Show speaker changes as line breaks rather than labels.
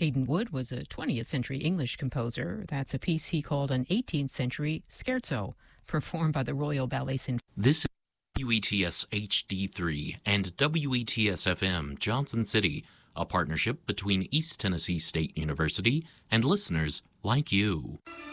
Hayden Wood was a 20th century English composer. That's a piece he called an 18th century scherzo, performed by the Royal Ballet Symphony.
This is WETS HD3 and WETS FM Johnson City, a partnership between East Tennessee State University and listeners like you.